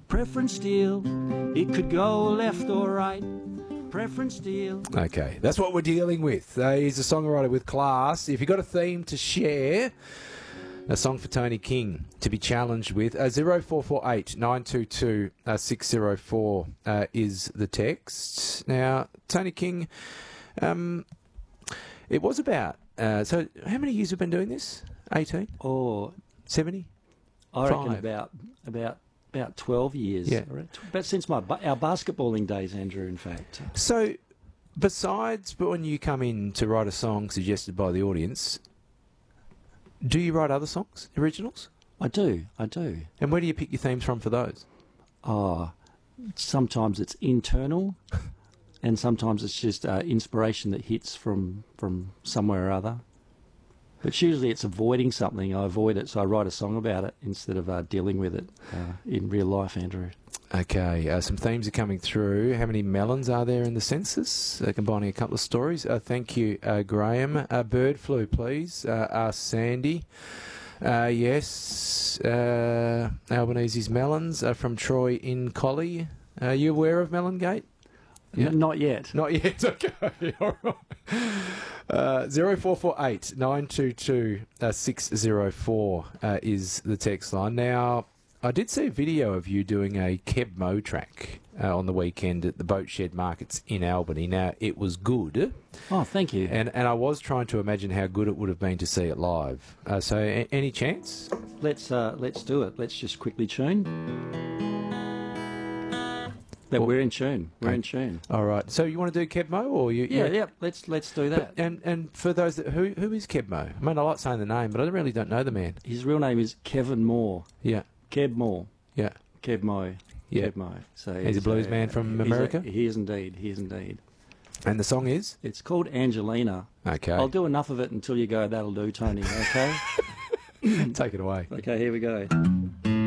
Preference deal, it could go left or right. Preference deal. Okay, that's what we're dealing with. He's a songwriter with class. If you've got a theme to share, a song for Tony King to be challenged with, 0448 922 604 is the text. Now, Tony King, it was about, so how many years have you been doing this? 18? Or 70? I reckon 5. about 12 years. Yeah. But since our basketballing days, Andrew, in fact. So, besides when you come in to write a song suggested by the audience, do you write other songs, originals? I do. And where do you pick your themes from for those? Sometimes it's internal, and sometimes it's just inspiration that hits from somewhere or other. But usually it's avoiding something. I avoid it, so I write a song about it instead of dealing with it in real life, Andrew. Okay, some themes are coming through. How many melons are there in the census? Combining a couple of stories. Thank you, Graham. Bird flu, please. Ask Sandy. Yes, Albanese's melons are from Troy in Collie. Are you aware of Melon Gate? Yeah. Not yet. Not yet, okay. All right. 0448 922 604 is the text line. Now, I did see a video of you doing a Keb Mo track on the weekend at the Boat Shed Markets in Albany. Now, it was good. Oh, thank you. And I was trying to imagine how good it would have been to see it live. So, any chance? Let's do it. Let's just quickly tune. We're in tune. We're in tune. All right. So you want to do Keb Mo, or you? Yeah. Let's do that. But, and for those that who is Keb Mo? I mean, I like saying the name, but I really don't know the man. His real name is Kevin Moore. Yeah. Keb Moore. Yeah. Keb Mo. Yeah. Keb Mo. So he's a blues man from America. He is indeed. And the song is? It's called Angelina. Okay. I'll do enough of it until you go, that'll do, Tony. Okay. Take it away. Okay. Here we go.